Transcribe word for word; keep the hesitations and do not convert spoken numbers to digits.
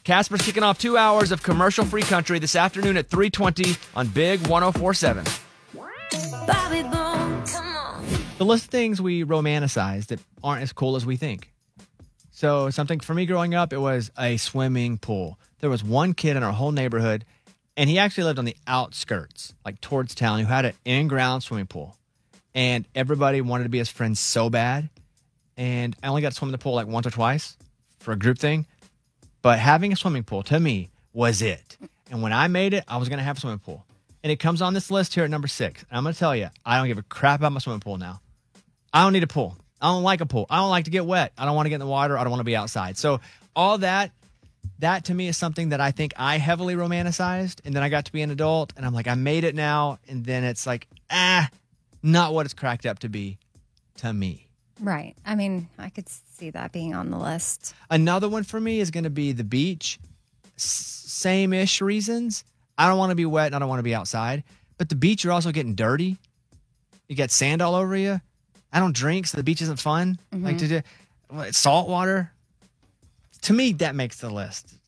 Casper's kicking off two hours of commercial-free country this afternoon at three twenty on Big one oh four seven. Bobby Bones, come on. The list of things we romanticize that aren't as cool as we think. So something for me growing up, it was a swimming pool. There was one kid in our whole neighborhood, and he actually lived on the outskirts, like towards town, who had an in-ground swimming pool. And everybody wanted to be his friend so bad. And I only got to swim in the pool like once or twice for a group thing. But having a swimming pool, to me, was it. And when I made it, I was going to have a swimming pool. And it comes on this list here at number six. And I'm going to tell you, I don't give a crap about my swimming pool now. I don't need a pool. I don't like a pool. I don't like to get wet. I don't want to get in the water. I don't want to be outside. So all that, that to me is something that I think I heavily romanticized. And then I got to be an adult, and I'm like, I made it now. And then it's like, ah, not what it's cracked up to be to me. Right. I mean, I could see that being on the list. Another one for me is going to be the beach. S- same-ish reasons. I don't want to be wet and I don't want to be outside. But the beach, you're also getting dirty. You got sand all over you. I don't drink, so the beach isn't fun. Mm-hmm. Like to do well, it's salt water. To me, that makes the list.